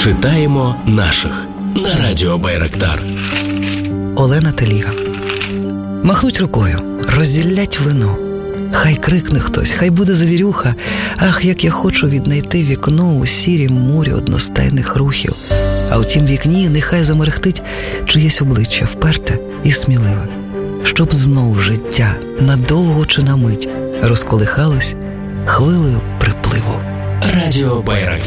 Читаємо наших на Радіо Байрактар. Олена Теліга. Махнуть рукою, розділять вино. Хай крикне хтось, хай буде завірюха. Ах, як я хочу віднайти вікно у сірім морі одностайних рухів. А у тім вікні нехай замерехтить чиєсь обличчя вперте і сміливе. Щоб знов життя надовго чи на мить розколихалось хвилею припливу. Радіо Байрактар.